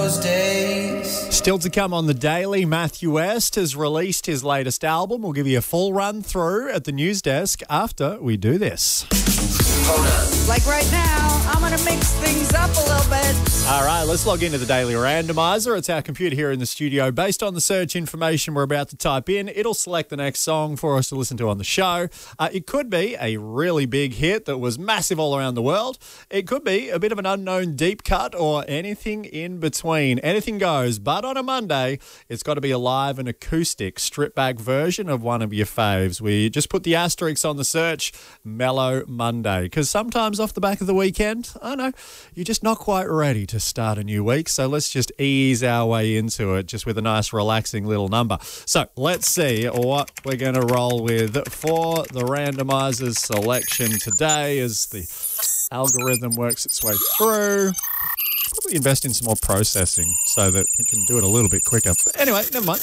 those days. Still to come on the Daily, Matthew West has released his latest album. We'll give you a full run through at the news desk after we do this. Hold up. Like right now, I'm going to mix things up a little bit. All right, let's log into the Daily Randomizer. It's our computer here in the studio. Based on the search information we're about to type in, it'll select the next song for us to listen to on the show. It could be a really big hit that was massive all around the world. It could be a bit of an unknown deep cut or anything in between. Anything goes, but on a Monday, it's got to be a live and acoustic stripped-back version of one of your faves. We just put the asterisks on the search, Mellow Monday, because sometimes off the back of the weekend, I know, you're just not quite ready to start a new week, so let's just ease our way into it just with a nice relaxing little number. So let's see what we're going to roll with for the randomizer's selection today as the algorithm works its way through. Probably invest in some more processing so that we can do it a little bit quicker. But anyway, never mind.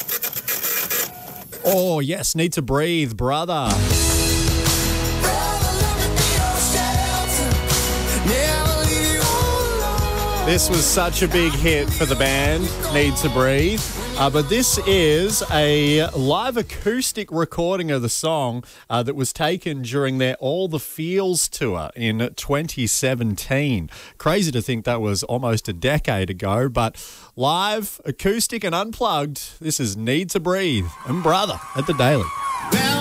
Oh, yes, Need to Breathe, brother. This was such a big hit for the band, Need to Breathe. But this is a live acoustic recording of the song that was taken during their All the Feels tour in 2017. Crazy to think that was almost a decade ago, but live, acoustic and unplugged, this is Need to Breathe and Brother at the Daily. Well,